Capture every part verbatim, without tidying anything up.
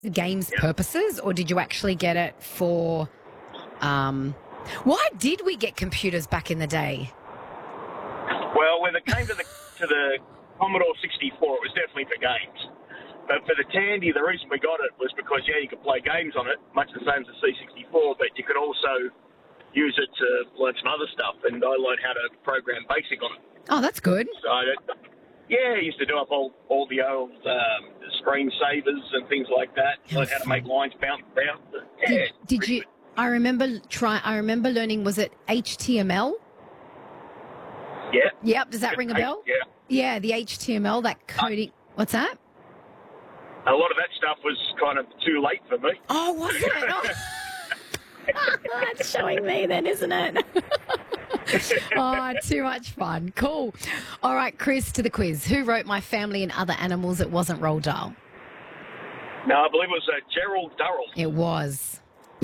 games Yeah. purposes, or did you actually get it for? Um, why did we get computers back in the day? Well, when it came to the to the Commodore sixty-four, it was definitely for games. But for the Tandy, the reason we got it was because, yeah, you could play games on it, much the same as the C sixty-four, but you could also use it to learn some other stuff. And I learned how to program BASIC on it. Oh, that's good. So, yeah, I used to do up all, all the old um, screensavers and things like that. Learn how to make lines bounce around. Yeah, Did, it's did pretty you? good. I remember try. I remember learning. Was it H T M L? Yeah. Yep. Does that ring a bell? Yeah. Yeah, the H T M L, that coding. What's that? A lot of that stuff was kind of too late for me. Oh, wasn't it? Oh. That's showing me then, isn't it? Oh, too much fun. Cool. All right, Chris, to the quiz. Who wrote My Family and Other Animals? It wasn't Roald Dahl. No, I believe it was uh, Gerald Durrell. It was.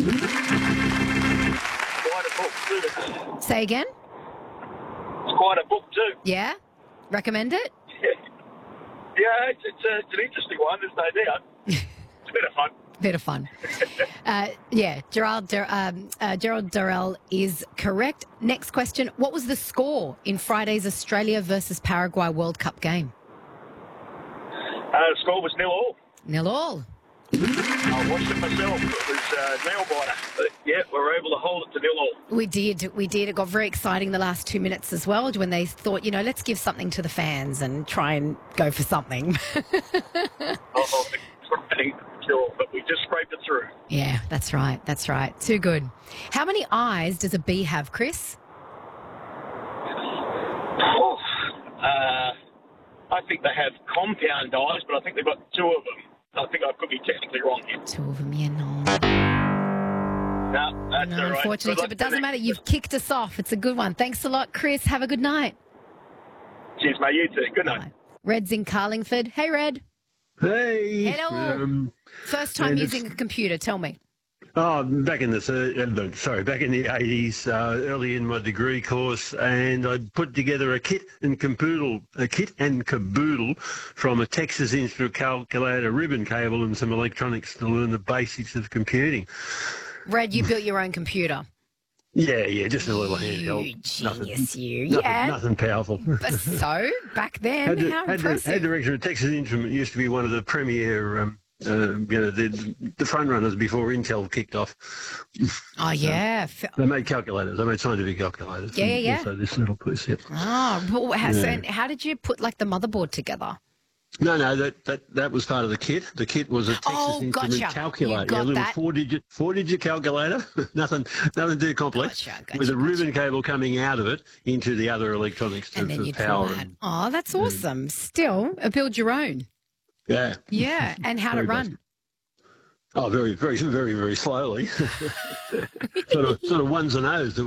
Quite a book, too. Say again? It's quite a book, too. Yeah? Recommend it? Yeah, it's, it's, uh, it's an interesting one, there's no doubt. It's a bit of fun. Bit of fun. Uh, yeah, Gerald, Dur- um, uh, Gerald Durrell is correct. Next question. What was the score in Friday's Australia versus Paraguay World Cup game? Uh, the score was nil all. Nil all. I watched it myself. It was uh, nail biter. But, yeah, we were able to hold it to nil all. We did. We did. It got very exciting the last two minutes as well when they thought, you know, let's give something to the fans and try and go for something. Oh, sure, but we just scraped it through. Yeah, that's right. That's right. Too good. How many eyes does a bee have, Chris? Oh, uh, I think they have compound eyes, but I think they've got two of them. I think I could be technically wrong here. Two of them, yeah, no. No, that's No, all right. unfortunately, Good luck but it doesn't to matter. the- You've kicked us off. It's a good one. Thanks a lot, Chris. Have a good night. Cheers, mate. You too. Good night. Bye. Red's in Carlingford. Hey, Red. Hey. Hello. Um, First time and it's- using a computer. Tell me. oh, back in the thir- uh, no, sorry, back in the eighties, uh, early in my degree course, and I put together a kit and caboodle, a kit and caboodle from a Texas Instrument calculator, ribbon cable, and some electronics to learn the basics of computing. Red, you built your own computer. Yeah, yeah, just a little You handheld. Nothing, genius, you. nothing, Yeah. nothing powerful. But so, back then, Had, the, how had, the, impressive. had director of Texas Instrument used to be one of the premier, um, uh, you know, the, the front runners before Intel kicked off. Oh, yeah. F- They made calculators. They made scientific calculators. Yeah, yeah, and yeah. Also this little piece, yep. Oh, well, how, so, Yeah. and how did you put, like, the motherboard together? No, no, that, that that was part of the kit. The kit was a Texas Oh, Instrument gotcha. calculator, You got a little that. four-digit four-digit calculator. nothing, nothing too complex. Gotcha, gotcha, with a ribbon gotcha. cable coming out of it into the other electronics to, And then for you power. draw that. And, Oh, that's awesome. Still, uh, build your own. yeah. Yeah. And how to Very run. basic. Oh, very, very, very, very slowly. sort of, sort of ones and O's.